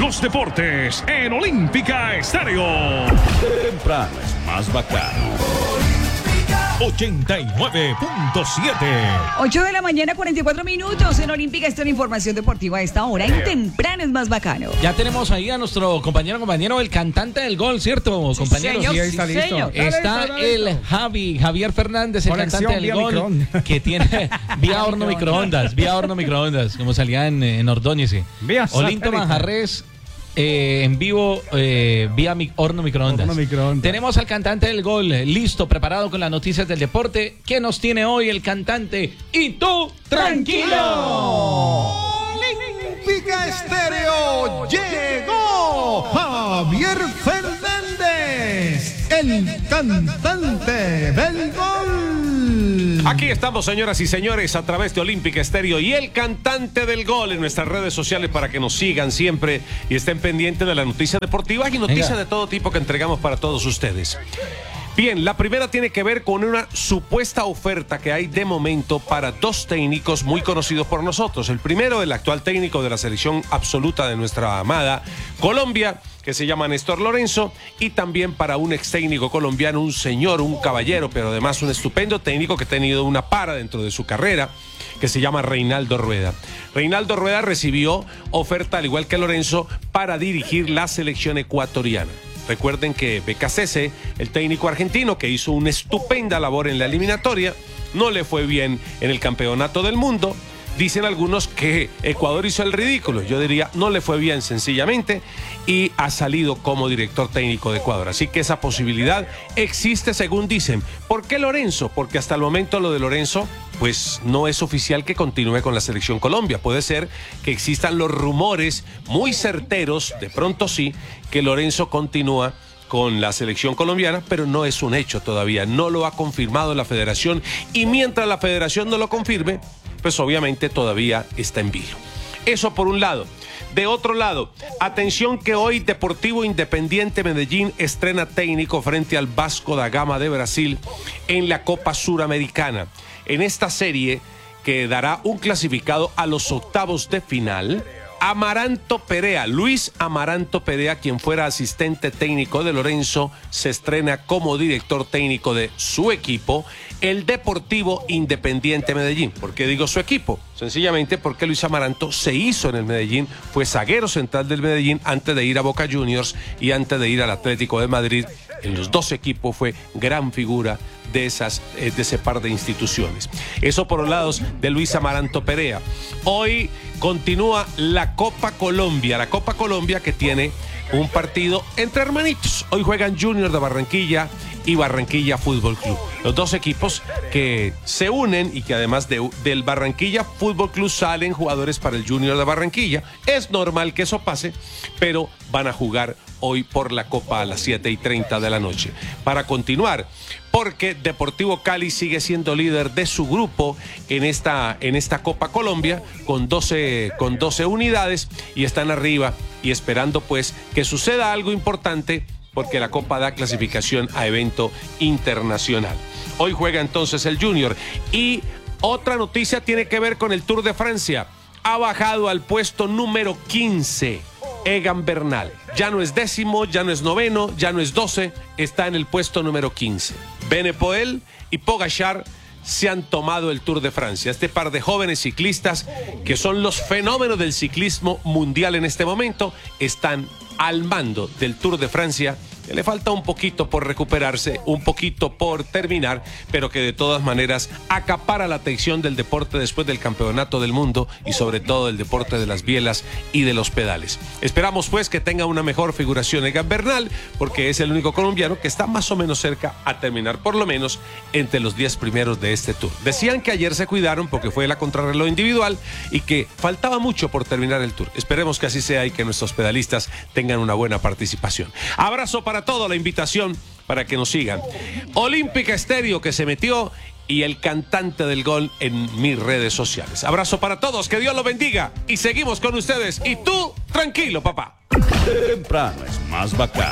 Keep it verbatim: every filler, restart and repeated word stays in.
los deportes en Olímpica Estéreo. Temprano es más bacano. ochenta y nueve punto siete. ocho de la mañana, cuarenta y cuatro minutos en Olímpica. Esta es la información deportiva a esta hora. En Temprano es más bacano. Ya tenemos ahí a nuestro compañero, compañero, el cantante del gol, ¿cierto, compañero? Señor, Sí, ahí está sí, listo. señor. Está el Javi, Javier Fernández, el Conexión cantante del vía gol, microondas. que tiene vía horno microondas, vía horno microondas, como salía en, en Ordóñez. Vía Olinto satélite. Manjarres. Eh, en vivo eh, vía mi, horno, microondas. Horno microondas. Tenemos al cantante del gol listo, preparado con las noticias del deporte. ¿Qué nos tiene hoy el cantante? Y tú, tranquilo. Olímpica Estéreo llegó Javier Fernández, el cantante del gol. Aquí estamos, señoras y señores, a través de Olímpica Estéreo y el cantante del gol en nuestras redes sociales para que nos sigan siempre y estén pendientes de las noticias deportivas y noticias Venga. de todo tipo que entregamos para todos ustedes. Bien, la primera tiene que ver con una supuesta oferta que hay de momento para dos técnicos muy conocidos por nosotros. El primero, el actual técnico de la selección absoluta de nuestra amada Colombia, que se llama Néstor Lorenzo, y también para un ex técnico colombiano, un señor, un caballero, pero además un estupendo técnico que ha tenido una para dentro de su carrera, que se llama Reinaldo Rueda. Reinaldo Rueda recibió oferta, al igual que Lorenzo, para dirigir la selección ecuatoriana. Recuerden que Becasese, el técnico argentino que hizo una estupenda labor en la eliminatoria, no le fue bien en el campeonato del mundo. Dicen algunos que Ecuador hizo el ridículo. Yo diría, no le fue bien sencillamente y ha salido como director técnico de Ecuador. Así que esa posibilidad existe según dicen. ¿Por qué Lorenzo? Porque hasta el momento lo de Lorenzo pues no es oficial que continúe con la selección Colombia. Puede ser que existan los rumores muy certeros, de pronto sí, que Lorenzo continúa con la selección colombiana, pero no es un hecho todavía. No lo ha confirmado la federación y mientras la federación no lo confirme, pues obviamente todavía está en vilo. Eso por un lado. De otro lado, atención que hoy Deportivo Independiente Medellín estrena técnico frente al Vasco da Gama de Brasil en la Copa Suramericana. En esta serie que dará un clasificado a los octavos de final, Amaranto Perea, Luis Amaranto Perea, quien fuera asistente técnico de Lorenzo, se estrena como director técnico de su equipo, el Deportivo Independiente Medellín. ¿Por qué digo su equipo? Sencillamente porque Luis Amaranto se hizo en el Medellín, fue zaguero central del Medellín antes de ir a Boca Juniors y antes de ir al Atlético de Madrid. En los dos equipos fue gran figura de, esas, de ese par de instituciones. Eso por los lados de Luis Amaranto Perea. Hoy continúa la Copa Colombia, la Copa Colombia que tiene un partido entre hermanitos. Hoy juegan Junior de Barranquilla y Barranquilla Fútbol Club. Los dos equipos que se unen y que además de, del Barranquilla Fútbol Club salen jugadores para el Junior de Barranquilla. Es normal que eso pase, pero van a jugar hoy por la Copa a las siete y treinta de la noche. Para continuar, porque Deportivo Cali sigue siendo líder de su grupo en esta, en esta Copa Colombia con doce, con doce unidades y están arriba y esperando pues que suceda algo importante porque la Copa da clasificación a evento internacional. Hoy juega entonces el Junior. Y otra noticia tiene que ver con el Tour de Francia. Ha bajado al puesto número quince. Egan Bernal. Ya no es décimo, ya no es noveno, ya no es doce, está en el puesto número quince. Benepoel y Pogačar se han tomado el Tour de Francia. Este par de jóvenes ciclistas que son los fenómenos del ciclismo mundial en este momento están al mando del Tour de Francia. Le falta un poquito por recuperarse, un poquito por terminar, pero que de todas maneras acapara la atención del deporte después del campeonato del mundo y sobre todo el deporte de las bielas y de los pedales. Esperamos pues que tenga una mejor figuración Egan Bernal, porque es el único colombiano que está más o menos cerca a terminar por lo menos entre los diez primeros de este Tour. Decían que ayer se cuidaron porque fue la contrarreloj individual y que faltaba mucho por terminar el Tour. Esperemos que así sea y que nuestros pedalistas tengan una buena participación. Abrazo para toda la invitación para que nos sigan. Olímpica Estéreo que se metió y el cantante del gol en mis redes sociales. Abrazo para todos, que Dios los bendiga y seguimos con ustedes. Y tú, tranquilo, papá. Temprano es más bacano.